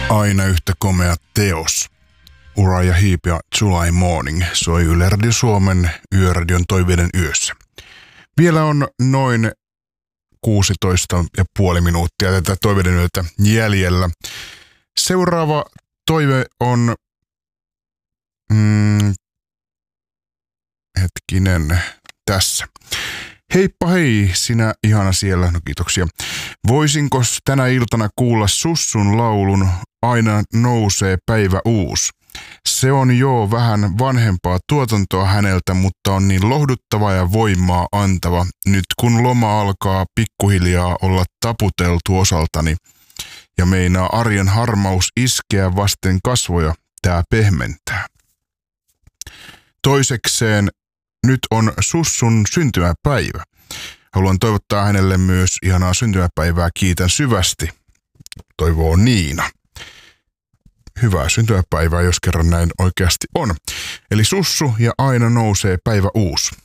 Aina yhtä komea teos. Uriah Heep ja July Morning soi Yle Radio Suomen Yöradion toiveiden yössä. Vielä on noin 16,5 minuuttia tätä toiveiden yötä jäljellä. Seuraava toive on... tässä. Heippa hei, sinä ihana siellä. No kiitoksia. Voisinko tänä iltana kuulla Sussun laulun Aina nousee päivä uus? Se on jo vähän vanhempaa tuotantoa häneltä, mutta on niin lohduttava ja voimaa antava. Nyt kun loma alkaa pikkuhiljaa olla taputeltu osaltani ja meinaa arjen harmaus iskeä vasten kasvoja, tää pehmentää. Toisekseen nyt on Sussun syntymäpäivä. Haluan toivottaa hänelle myös ihanaa syntymäpäivää. Kiitän syvästi. Toivoo Niina. Hyvää syntymäpäivää, jos kerran näin oikeasti on. Eli Sussu ja Aina nousee päivä uusi.